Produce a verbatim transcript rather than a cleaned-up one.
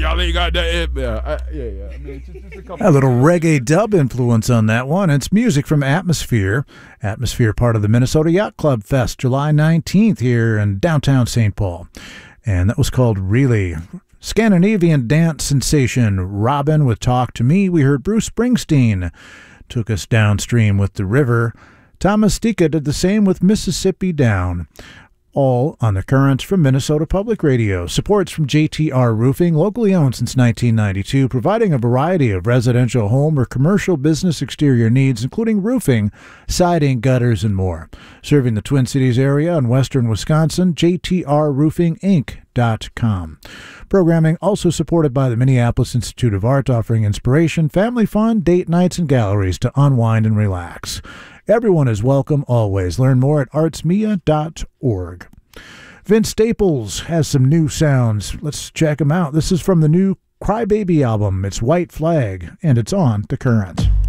y'all ain't got that in there. I, yeah, yeah. I mean, just, just a couple. A little reggae dub influence on that one. It's music from Atmosphere. Atmosphere, part of the Minnesota Yacht Club Fest, July nineteenth here in downtown Saint Paul. And that was called Really. Scandinavian dance sensation Robin with Talk to Me. We heard Bruce Springsteen took us downstream with The River. Thomas Stika did the same with Mississippi Down. All on the Currents from Minnesota Public Radio. Supports from J T R Roofing, locally owned since nineteen ninety-two, providing a variety of residential, home, or commercial business exterior needs, including roofing, siding, gutters, and more. Serving the Twin Cities area and western Wisconsin, J T R roofing inc dot com. Programming also supported by the Minneapolis Institute of Art, offering inspiration, family fun, date nights, and galleries to unwind and relax. Everyone is welcome always. Learn more at arts mia dot org. Vince Staples has some new sounds. Let's check them out. This is from the new Crybaby album. It's White Flag, and it's on The Current.